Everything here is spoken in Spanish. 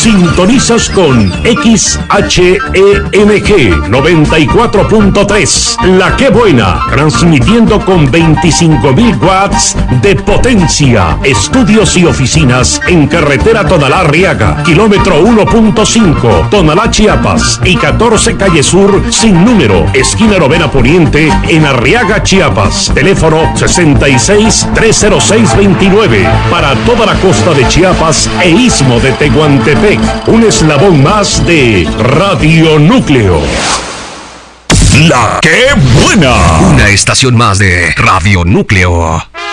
Sintonizas con XHEMG 94.3, La Que Buena, transmitiendo con 25.000 watts de potencia. Estudios y oficinas en carretera Tonalá-Arriaga, kilómetro 1.5, Tonalá, Chiapas, y 14 Calle Sur, sin número, esquina Novena Poniente, en Arriaga, Chiapas. Teléfono 66-306-29, para toda la costa de Chiapas e istmo de Tehuantepec. Un eslabón más de Radio Núcleo. La Que Buena. Una estación más de Radio Núcleo.